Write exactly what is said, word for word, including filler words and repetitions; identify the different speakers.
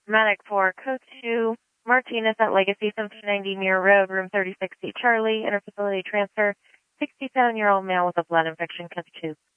Speaker 1: Medic for Code two, Martinez at Legacy seventeen ninety Muir Road, room thirty-six C Charlie, interfacility transfer, sixty-seven-year-old male with a blood infection, cut to tube.